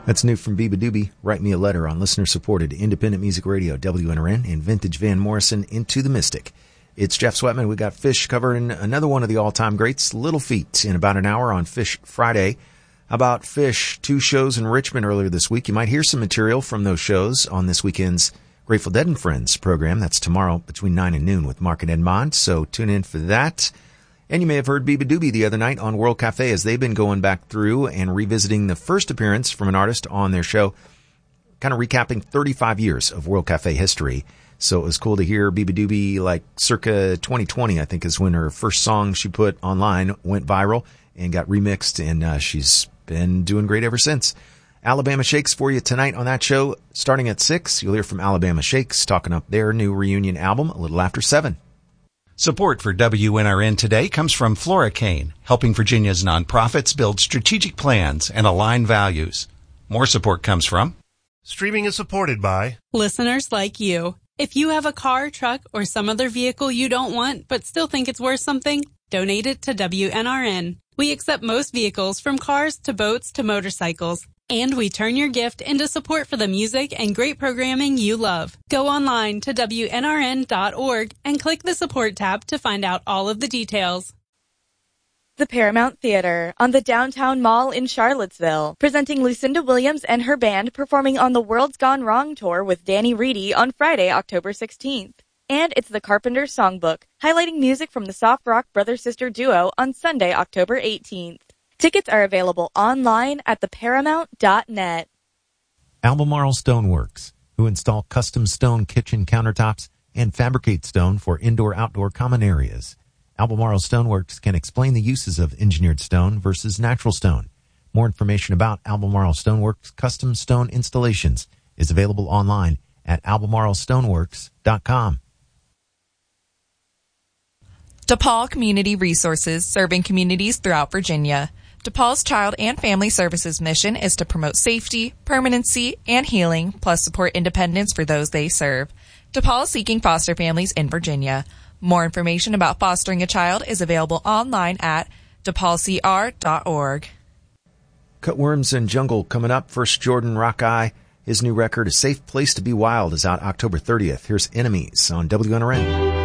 That's new from Biba Doobie. Write me a letter on listener-supported independent music radio, WNRN, and vintage Van Morrison, Into the Mystic. It's Jeff Sweatman. We got Fish covering another one of the all-time greats, Little Feat, in about an hour on Fish Friday. About Fish, 2 shows in Richmond earlier this week. You might hear some material from those shows on this weekend's Grateful Dead and Friends program. That's tomorrow between 9 and noon with Mark and Edmond, so tune in for that. And you may have heard Biba Doobie the other night on World Cafe as they've been going back through and revisiting the first appearance from an artist on their show, kind of recapping 35 years of World Cafe history. So it was cool to hear Biba Doobie, like circa 2020, I think is when her first song she put online went viral and got remixed, and she's been doing great ever since. Alabama Shakes for you tonight on that show. Starting at 6, you'll hear from Alabama Shakes talking up their new reunion album a little after 7. Support for WNRN today comes from Floricane, helping Virginia's nonprofits build strategic plans and align values. More support comes from Streaming is supported by listeners like you. If you have a car, truck, or some other vehicle you don't want but still think it's worth something, donate it to WNRN. We accept most vehicles, from cars to boats to motorcycles. And we turn your gift into support for the music and great programming you love. Go online to WNRN.org and click the support tab to find out all of the details. The Paramount Theater on the Downtown Mall in Charlottesville, presenting Lucinda Williams and her band performing on the World's Gone Wrong tour with Danny Reedy on Friday, October 16th. And it's the Carpenters Songbook, highlighting music from the soft rock brother-sister duo on Sunday, October 18th. Tickets are available online at theparamount.net. Albemarle Stoneworks, who install custom stone kitchen countertops and fabricate stone for indoor-outdoor common areas. Albemarle Stoneworks can explain the uses of engineered stone versus natural stone. More information about Albemarle Stoneworks custom stone installations is available online at albemarlestoneworks.com. DePaul Community Resources, serving communities throughout Virginia. DePaul's Child and Family Services mission is to promote safety, permanency, and healing, plus support independence for those they serve. DePaul is seeking foster families in Virginia. More information about fostering a child is available online at depaulcr.org. Cutworms and Jungle coming up. First, Jordan Rockeye. His new record, A Safe Place to Be Wild, is out October 30th. Here's Enemies on WNRN.